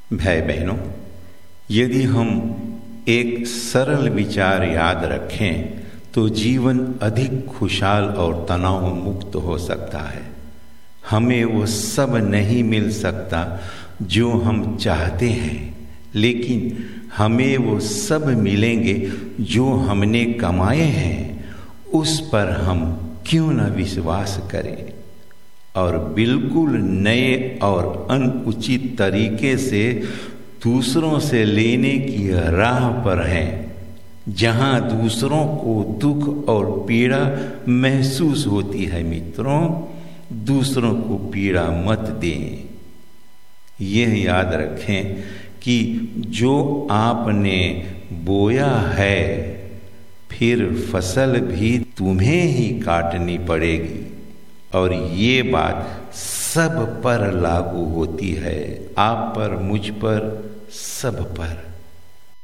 भाई बहनों, यदि हम एक सरल विचार याद रखें तो जीवन अधिक खुशहाल और तनाव मुक्त हो सकता है। हमें वो सब नहीं मिल सकता जो हम चाहते हैं, लेकिन हमें वो सब मिलेंगे जो हमने कमाए हैं। उस पर हम क्यों न विश्वास करें और बिल्कुल नए और अनुचित तरीके से दूसरों से लेने की राह पर हैं, जहाँ दूसरों को दुख और पीड़ा महसूस होती है। मित्रों, दूसरों को पीड़ा मत दें। यह याद रखें कि जो आपने बोया है, फिर फसल भी तुम्हें ही काटनी पड़ेगी। और ये बात सब पर लागू होती है, आप पर, मुझ पर, सब पर।